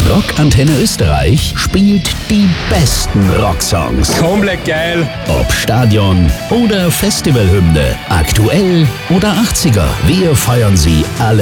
Rockantenne Österreich spielt die besten Rocksongs. Komplett geil. Ob Stadion oder Festivalhymne, aktuell oder 80er, wir feiern sie alle